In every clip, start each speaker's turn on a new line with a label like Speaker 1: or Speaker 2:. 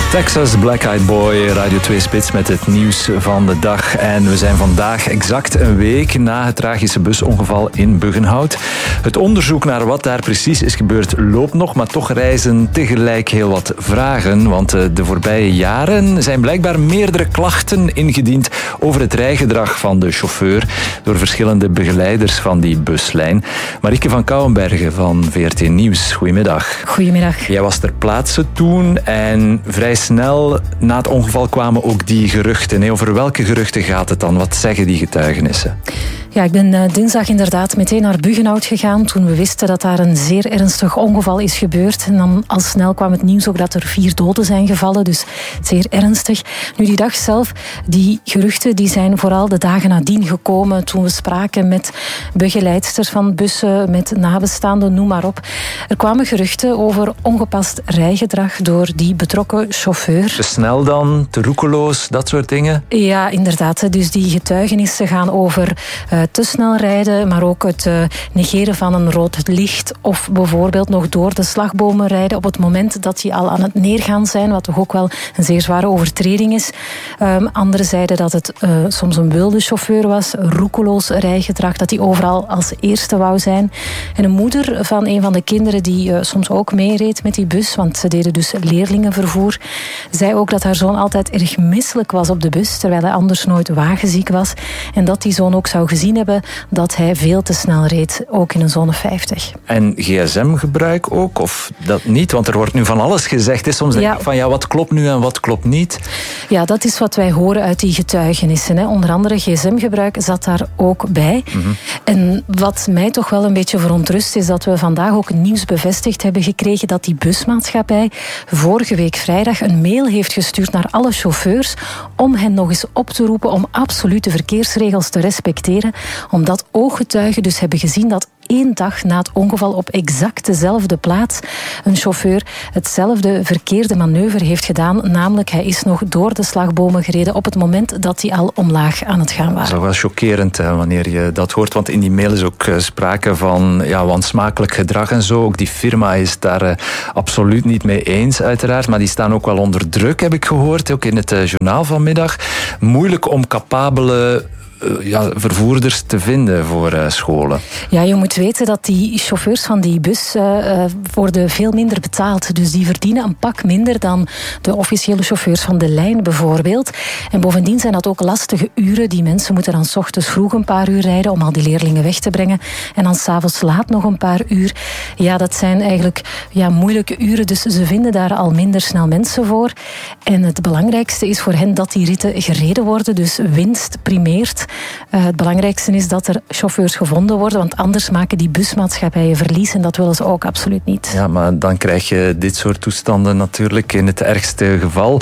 Speaker 1: Texas, Black Eyed Boy, Radio 2 Spits met het nieuws van de dag. En we zijn vandaag exact een week na het tragische busongeval in Buggenhout. Het onderzoek naar wat daar precies is gebeurd loopt nog, maar toch rijzen tegelijk heel wat vragen. Want de voorbije jaren zijn blijkbaar meerdere klachten ingediend over het rijgedrag van de chauffeur door verschillende begeleiders van die buslijn. Marieke van Kouwenbergen van VRT Nieuws, goedemiddag.
Speaker 2: Goedemiddag.
Speaker 1: Jij was ter plaatse toen en vrij snel na het ongeval kwamen ook die geruchten. Over welke geruchten gaat het dan? Wat zeggen die getuigenissen?
Speaker 2: Ja, ik ben dinsdag inderdaad meteen naar Buggenhout gegaan toen we wisten dat daar een zeer ernstig ongeval is gebeurd. En dan al snel kwam het nieuws ook dat er 4 doden zijn gevallen, dus zeer ernstig. Nu, die dag zelf, die geruchten die zijn vooral de dagen nadien gekomen toen we spraken met begeleidsters van bussen, met nabestaanden, noem maar op. Er kwamen geruchten over ongepast rijgedrag door die betrokken chauffeur.
Speaker 1: Te snel dan, te roekeloos, dat soort dingen?
Speaker 2: Ja, inderdaad. Dus die getuigenissen gaan over te snel rijden, maar ook het negeren van een rood licht of bijvoorbeeld nog door de slagbomen rijden op het moment dat die al aan het neergaan zijn, wat toch ook wel een zeer zware overtreding is. Anderen zeiden dat het soms een wilde chauffeur was, roekeloos rijgedrag, dat hij overal als eerste wou zijn. En een moeder van een van de kinderen die soms ook meereed met die bus, want ze deden dus leerlingenvervoer, zei ook dat haar zoon altijd erg misselijk was op de bus, terwijl hij anders nooit wagenziek was. En dat die zoon ook zou gezien hebben dat hij veel te snel reed, ook in een zone 50.
Speaker 1: En gsm-gebruik ook, of dat niet? Want er wordt nu van alles gezegd. Soms denk ik van, wat klopt nu en wat klopt niet?
Speaker 2: Ja, dat is wat wij horen uit die getuigenissen. Onder andere gsm-gebruik zat daar ook bij. Mm-hmm. En wat mij toch wel een beetje verontrust is dat we vandaag ook nieuws bevestigd hebben gekregen dat die busmaatschappij vorige week vrijdag een mail heeft gestuurd naar alle chauffeurs om hen nog eens op te roepen om absolute verkeersregels te respecteren, omdat ooggetuigen dus hebben gezien dat 1 dag na het ongeval op exact dezelfde plaats een chauffeur hetzelfde verkeerde manoeuvre heeft gedaan, namelijk hij is nog door de slagbomen gereden op het moment dat die al omlaag aan het gaan waren.
Speaker 1: Dat is wel chockerend wanneer je dat hoort, want in die mail is ook sprake van wansmakelijk gedrag en zo. Ook die firma is daar absoluut niet mee eens, uiteraard, maar die staan ook wel onder druk, heb ik gehoord, ook in het journaal vanmiddag. Moeilijk om capabele vervoerders te vinden voor scholen.
Speaker 2: Ja, je moet weten dat die chauffeurs van die bus worden veel minder betaald. Dus die verdienen een pak minder dan de officiële chauffeurs van de lijn bijvoorbeeld. En bovendien zijn dat ook lastige uren. Die mensen moeten dan 's ochtends vroeg een paar uur rijden om al die leerlingen weg te brengen. En dan 's avonds laat nog een paar uur. Ja, dat zijn eigenlijk moeilijke uren. Dus ze vinden daar al minder snel mensen voor. En het belangrijkste is voor hen dat die ritten gereden worden. Dus winst primeert. Het belangrijkste is dat er chauffeurs gevonden worden, want anders maken die busmaatschappijen verlies en dat willen ze ook absoluut niet.
Speaker 1: Ja, maar dan krijg je dit soort toestanden natuurlijk in het ergste geval.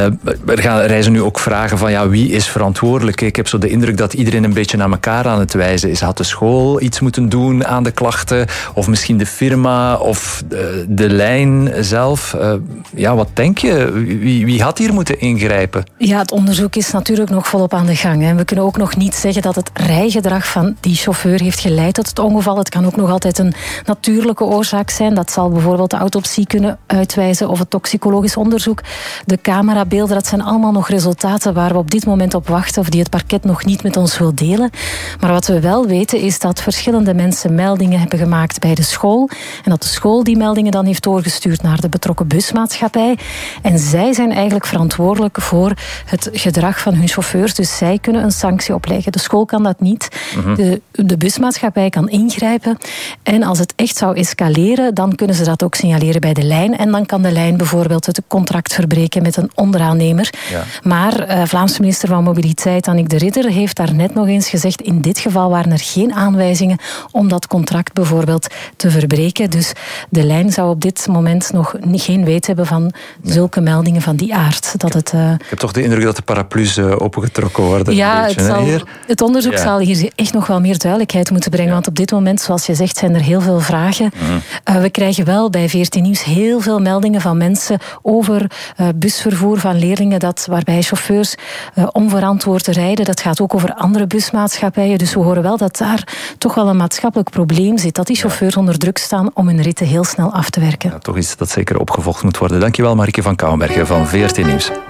Speaker 1: Er reizen nu ook vragen van wie is verantwoordelijk? Ik heb zo de indruk dat iedereen een beetje naar elkaar aan het wijzen is. Had de school iets moeten doen aan de klachten? Of misschien de firma of de lijn zelf? Wat denk je? Wie had hier moeten ingrijpen?
Speaker 2: Ja, het onderzoek is natuurlijk nog volop aan de gang. En we kunnen ook nog niet zeggen dat het rijgedrag van die chauffeur heeft geleid tot het ongeval. Het kan ook nog altijd een natuurlijke oorzaak zijn. Dat zal bijvoorbeeld de autopsie kunnen uitwijzen of het toxicologisch onderzoek. De camerabeelden, dat zijn allemaal nog resultaten waar we op dit moment op wachten of die het parket nog niet met ons wil delen. Maar wat we wel weten is dat verschillende mensen meldingen hebben gemaakt bij de school en dat de school die meldingen dan heeft doorgestuurd naar de betrokken busmaatschappij. En zij zijn eigenlijk verantwoordelijk voor het gedrag van hun chauffeurs. Dus zij kunnen een sanctie opleggen. De school kan dat niet. Mm-hmm. De busmaatschappij kan ingrijpen. En als het echt zou escaleren, dan kunnen ze dat ook signaleren bij de lijn. En dan kan de lijn bijvoorbeeld het contract verbreken met een onderaannemer. Ja. Maar Vlaamse minister van Mobiliteit, Annick de Ridder, heeft daar net nog eens gezegd, in dit geval waren er geen aanwijzingen om dat contract bijvoorbeeld te verbreken. Dus de lijn zou op dit moment nog geen weet hebben van zulke meldingen van die aard. Dat het,
Speaker 1: Ik heb toch de indruk dat de paraplu's opengetrokken worden.
Speaker 2: Ja, het zal
Speaker 1: meer?
Speaker 2: Het onderzoek zal hier echt nog wel meer duidelijkheid moeten brengen. Want op dit moment, zoals je zegt, zijn er heel veel vragen. We krijgen wel bij VRT Nieuws heel veel meldingen van mensen over busvervoer van leerlingen, waarbij chauffeurs onverantwoord rijden. Dat gaat ook over andere busmaatschappijen. Dus we horen wel dat daar toch wel een maatschappelijk probleem zit. Dat die chauffeurs onder druk staan om hun ritten heel snel af te werken.
Speaker 1: Ja, toch iets dat zeker opgevolgd moet worden. Dankjewel, Marieke van Kouwenbergen van VRT Nieuws.